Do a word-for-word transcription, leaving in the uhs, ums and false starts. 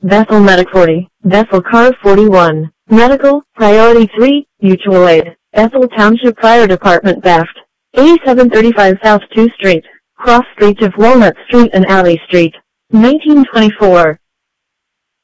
Bethel Medic forty, Bethel Car forty-one, Medical, Priority three, Mutual Aid, Bethel Township Fire Department Baft, eighty-seven thirty-five South two Street, Cross Street of Walnut Street and Alley Street, nineteen twenty-four.